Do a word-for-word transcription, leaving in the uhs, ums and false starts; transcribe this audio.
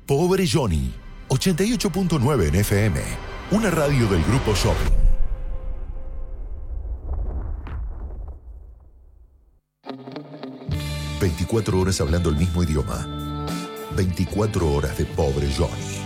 Pobre Johnny, ochenta y ocho punto nueve en F M, una radio del Grupo Shopping. veinticuatro horas hablando el mismo idioma. veinticuatro horas de Pobre Johnny.